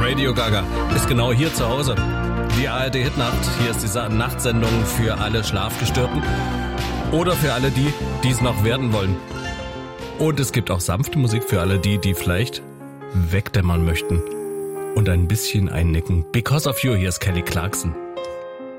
Radio Gaga ist genau hier zu Hause. Die ARD Hitnacht. Hier ist diese Nachtsendung für alle Schlafgestörten oder für alle die, die es noch werden wollen. Und es gibt auch sanfte Musik für alle die, die vielleicht wegdämmern möchten und ein bisschen einnicken. Because of You, hier ist Kelly Clarkson.